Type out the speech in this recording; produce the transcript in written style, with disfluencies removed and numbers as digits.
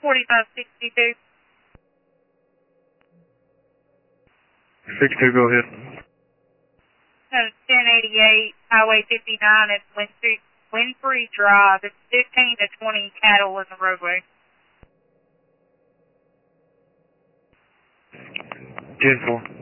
4562. 62, go ahead. 1088, Highway 59 at Winfrey Drive. It's 15 to 20 cattle in the roadway. 10-4.